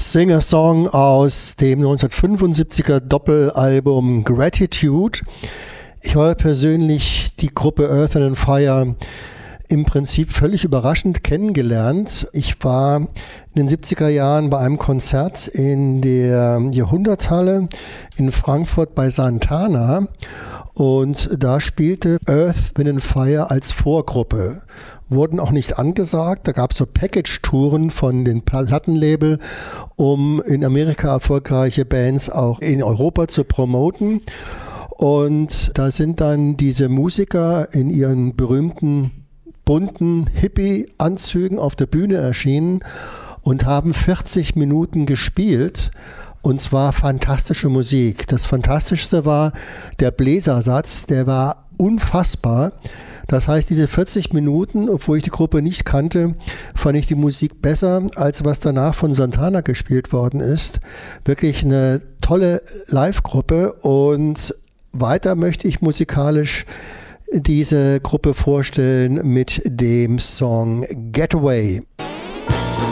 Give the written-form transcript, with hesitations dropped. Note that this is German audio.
Singer-Song aus dem 1975er Doppelalbum Gratitude. Ich habe persönlich die Gruppe Earth, Wind & Fire im Prinzip völlig überraschend kennengelernt. Ich war in den 70er Jahren bei einem Konzert in der Jahrhunderthalle in Frankfurt bei Santana und da spielte Earth, Wind & Fire als Vorgruppe. Wurden auch nicht angesagt, da gab es so Package-Touren von den Plattenlabel, um in Amerika erfolgreiche Bands auch in Europa zu promoten. Und da sind dann diese Musiker in ihren berühmten bunten Hippie-Anzügen auf der Bühne erschienen und haben 40 Minuten gespielt. Und zwar fantastische Musik. Das Fantastischste war der Bläsersatz, der war unfassbar. Das heißt, diese 40 Minuten, obwohl ich die Gruppe nicht kannte, fand ich die Musik besser, als was danach von Santana gespielt worden ist. Wirklich eine tolle Live-Gruppe und weiter möchte ich musikalisch diese Gruppe vorstellen mit dem Song Getaway.